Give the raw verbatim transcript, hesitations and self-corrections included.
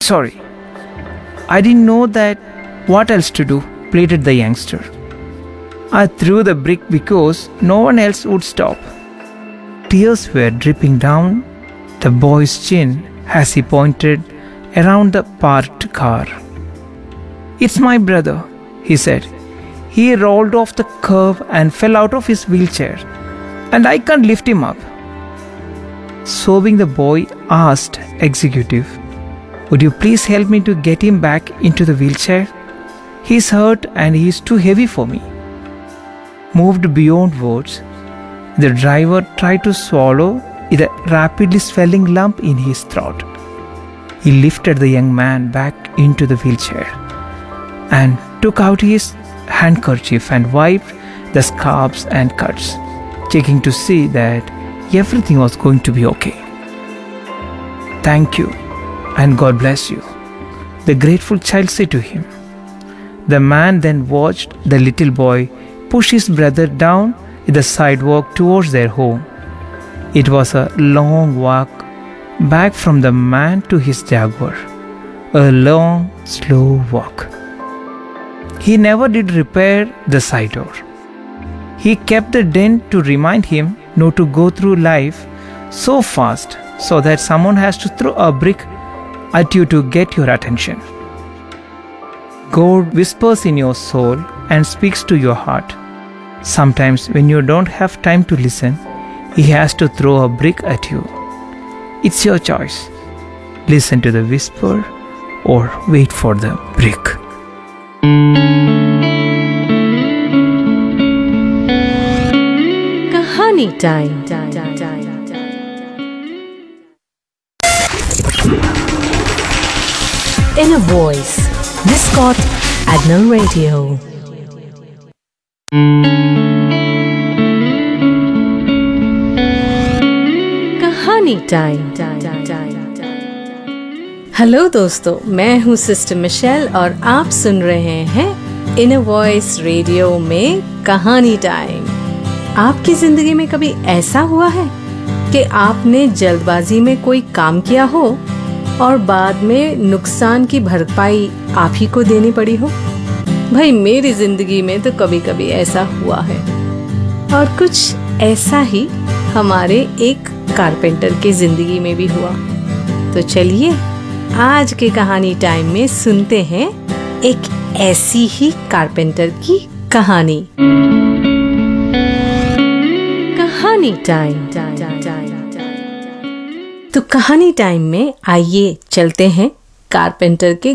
sorry. I didn't know that. What else to do?" pleaded the youngster. "I threw the brick because no one else would stop." Tears were dripping down the boy's chin as he pointed around the parked car. "It's my brother," he said. "He rolled off the curb and fell out of his wheelchair, and I can't lift him up." Sobbing, the boy asked executive, "Would you please help me to get him back into the wheelchair? He's hurt and he's too heavy for me." Moved beyond words, the driver tried to swallow the rapidly swelling lump in his throat. He lifted the young man back into the wheelchair and took out his handkerchief and wiped the scabs and cuts, checking to see that everything was going to be okay. "Thank you and God bless you," the grateful child said to him. The man then watched the little boy push his brother down the sidewalk towards their home. It was a long walk back from the man to his Jaguar, a long, slow walk. He never did repair the side door. He kept the dent to remind him not to go through life so fast so that someone has to throw a brick at you to get your attention. God whispers in your soul and speaks to your heart. Sometimes when you don't have time to listen, He has to throw a brick at you. It's your choice. Listen to the whisper or wait for the brick. Kahani time. Inner Voice. Niscot Adnal Radio. कहानी time. Hello दोस्तों, मैं हूँ sister Michel और आप सुन रहे हैं inner voice radio में कहानी टाइम। आपकी जिंदगी में कभी ऐसा हुआ है कि आपने जल्दबाजी में कोई काम किया हो और बाद में नुकसान की भरपाई आप ही को देनी पड़ी हो? भाई मेरी जिंदगी में तो कभी कभी ऐसा हुआ है, और कुछ ऐसा ही हमारे एक कारपेंटर की जिंदगी में भी हुआ। तो चलिए आज के कहानी टाइम में सुनते हैं एक ऐसी ही कारपेंटर की कहानी। कहानी टाइम। तो कहानी टाइम में आइए चलते हैं कारपेंटर के